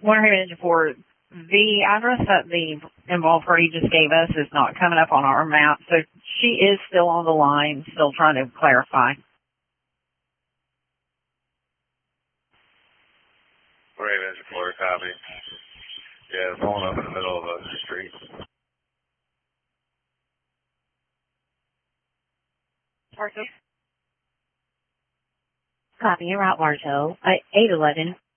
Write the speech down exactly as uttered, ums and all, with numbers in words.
One Manager for the address that the involved party just gave us is not coming up on our map, so she is still on the line, still trying to clarify. Raven for copy. Yeah, pulling up in the middle of a street. Marto. Copy, you're out, Marto. eight eleven.